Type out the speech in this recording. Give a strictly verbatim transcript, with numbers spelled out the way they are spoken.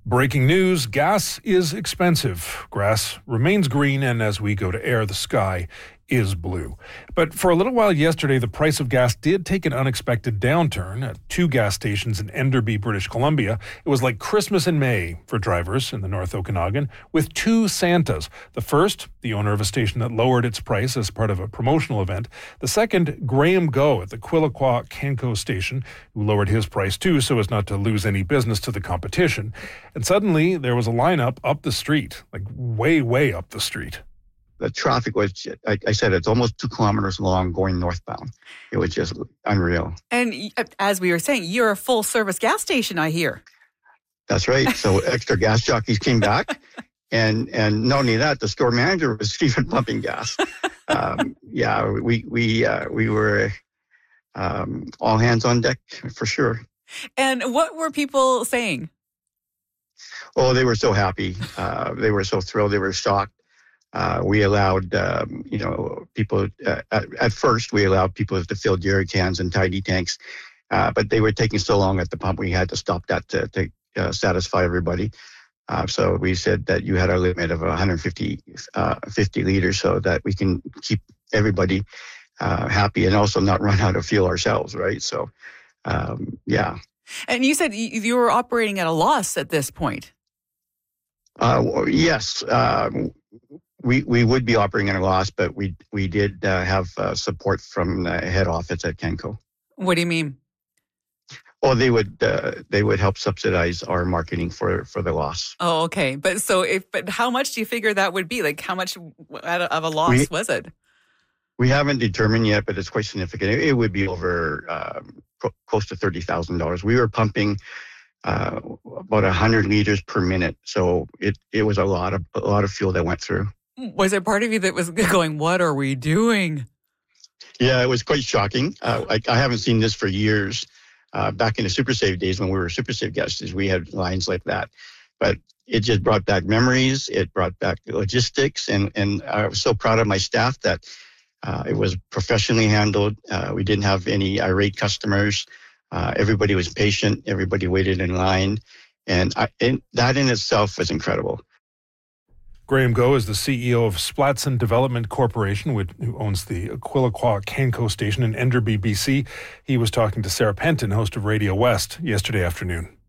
Breaking news, gas is expensive. Grass remains green, and as we go to air, the sky is blue. But for a little while yesterday, the price of gas did take an unexpected downturn at two gas stations in Enderby, British Columbia. It was like Christmas in May for drivers in the North Okanagan, with two Santas. The first, the owner of a station that lowered its price as part of a promotional event. The second, Graham Go at the Quilliqua Canco station, who lowered his price too so as not to lose any business to the competition. And suddenly there was a lineup up the street, like way, way up the street. The traffic was, like I said, it's almost two kilometers long going northbound. It was just unreal. And as we were saying, you're a full service gas station, I hear. That's right. So extra gas jockeys came back. And and not only that, the store manager was even pumping gas. um, yeah, we we uh, we were um, all hands on deck for sure. And what were people saying? Oh, they were so happy. Uh, they were so thrilled. They were shocked. Uh, we allowed, um, you know, people, uh, at, at first we allowed people to fill jerry cans and tidy tanks, uh, but they were taking so long at the pump, we had to stop that to, to uh, satisfy everybody. Uh, so we said that you had a limit of one hundred fifty, uh, fifty liters so that we can keep everybody uh, happy and also not run out of fuel ourselves, right? So, um, yeah. And you said you were operating at a loss at this point. Uh, yes. Um, We we would be operating at a loss, but we we did uh, have uh, support from the head office at Canco. What do you mean? Well, they would uh, they would help subsidize our marketing for, for the loss. Oh, okay. But so if but how much do you figure that would be? Like how much of a loss we, was it? We haven't determined yet, but it's quite significant. It, it would be over um, pro- close to thirty thousand dollars. We were pumping uh, about a hundred liters per minute, so it, it was a lot of a lot of fuel that went through. Was there part of you that was going, what are we doing? Yeah, it was quite shocking. Uh, I, I haven't seen this for years. Uh, back in the SuperSave days when we were SuperSave guests, we had lines like that. But it just brought back memories. It brought back logistics. And, and I was so proud of my staff that uh, it was professionally handled. Uh, we didn't have any irate customers. Uh, everybody was patient. Everybody waited in line. And, I, and that in itself was incredible. Graham Go is the C E O of Splatson Development Corporation, which, who owns the Quilliqua Canco station in Enderby, B C. He was talking to Sarah Penton, host of Radio West, yesterday afternoon.